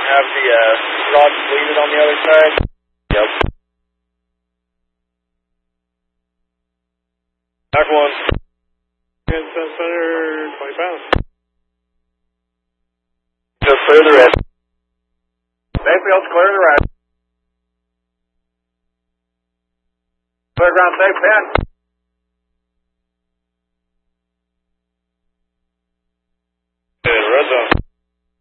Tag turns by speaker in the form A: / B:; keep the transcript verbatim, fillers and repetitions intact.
A: have the uh, rod completed on the other side. Yep. Back one.
B: And center, twenty pounds.
A: Just clear the rest. Mayfield's clear the rest. Clear ground safe, ten.